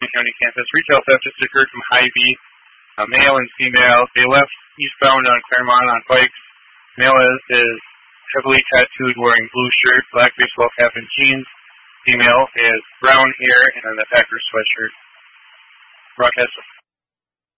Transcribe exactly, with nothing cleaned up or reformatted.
County campus. Retail theft just occurred from Hy-Vee. Uh, male and female. They left eastbound on Claremont on bikes. Male is, is heavily tattooed, wearing blue shirt, black baseball cap, and jeans. Female is brown hair and a Packers sweatshirt. Broadcast